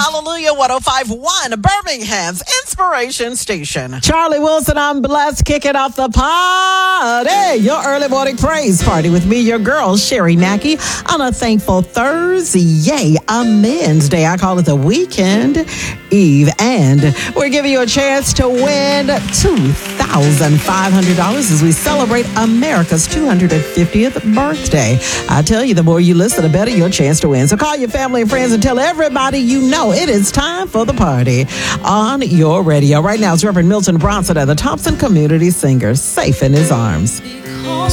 Hallelujah 105.1, Birmingham's Inspiration Station. Charlie Wilson, I'm blessed, kicking off the party. Your early morning praise party with me, your girl, Sherry Nackey, on a thankful Thursday, a Men's Day. I call it the weekend eve. And we're giving you a chance to win $2,500 as we celebrate America's 250th birthday. I tell you, the more you listen, the better your chance to win. So call your family and friends and tell everybody you know it is time for the party on your radio. Right now, it's Reverend Milton Bronson of the Thompson Community Singers, safe in his arms.